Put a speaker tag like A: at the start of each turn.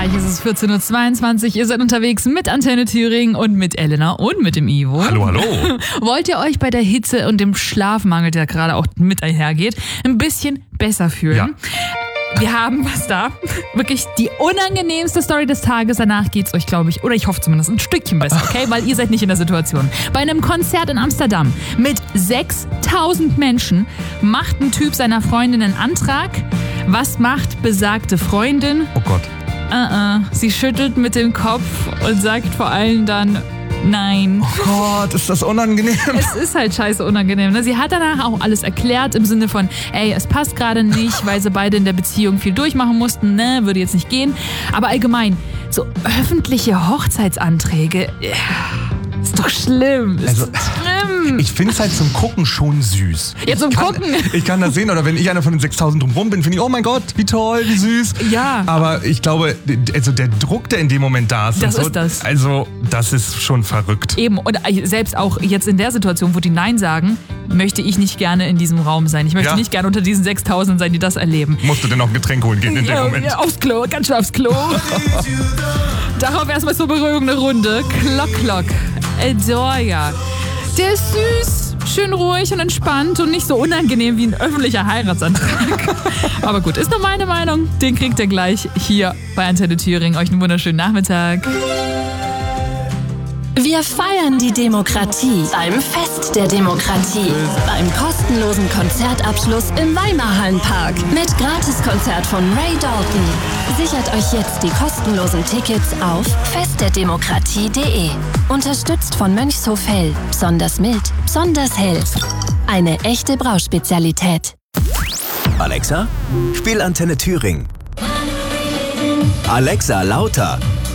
A: Gleich ist es 14.22 Uhr. Ihr seid unterwegs mit Antenne Thüringen und mit Elena und mit dem Ivo.
B: Hallo, hallo.
A: Wollt ihr euch bei der Hitze und dem Schlafmangel, der gerade auch mit einhergeht, ein bisschen besser fühlen?
B: Ja.
A: Wir haben was da. Wirklich die unangenehmste Story des Tages. Danach geht's euch, glaube ich, oder ich hoffe zumindest, ein Stückchen besser, okay? Weil ihr seid nicht in der Situation. Bei einem Konzert in Amsterdam mit 6.000 Menschen macht ein Typ seiner Freundin einen Antrag. Was macht besagte Freundin?
B: Oh Gott.
A: Sie schüttelt mit dem Kopf und sagt vor allem dann nein.
B: Oh Gott, ist das unangenehm.
A: Es ist halt scheiße unangenehm. Ne? Sie hat danach auch alles erklärt im Sinne von, ey, es passt gerade nicht, weil sie beide in der Beziehung viel durchmachen mussten, ne, würde jetzt nicht gehen. Aber allgemein, so öffentliche Hochzeitsanträge, ist doch schlimm. Ist schlimm.
B: Ich finde es halt zum Gucken schon süß.
A: Ja, zum Gucken.
B: Ich kann das sehen, oder wenn ich einer von den 6.000 drumherum bin, finde ich, oh mein Gott, wie toll, wie süß.
A: Ja.
B: Aber ich glaube, also der Druck, der in dem Moment da ist.
A: Das
B: und so,
A: ist das.
B: Also, das ist schon verrückt.
A: Eben, und selbst auch jetzt in der Situation, wo die Nein sagen, möchte ich nicht gerne in diesem Raum sein. Ich möchte nicht gerne unter diesen 6.000 sein, die das erleben.
B: Musst du denn noch ein Getränk holen gehen in dem Moment?
A: Ja, aufs Klo, ganz schön aufs Klo. Darauf erstmal zur Beruhigung eine Runde. Klock. Edoria. Der ist süß, schön ruhig und entspannt und nicht so unangenehm wie ein öffentlicher Heiratsantrag. Aber gut, ist nur meine Meinung. Den kriegt ihr gleich hier bei Antenne Thüringen. Euch einen wunderschönen Nachmittag.
C: Wir feiern die Demokratie beim Fest der Demokratie. Beim kostenlosen Konzertabschluss im Weimarhallenpark mit Gratiskonzert von Ray Dalton. Sichert euch jetzt die kostenlosen Tickets auf festderdemokratie.de. Unterstützt von Mönchshof Hell. Besonders mild, besonders hell. Eine echte Brauspezialität.
D: Alexa, spiel Antenne Thüringen. Alexa, lauter.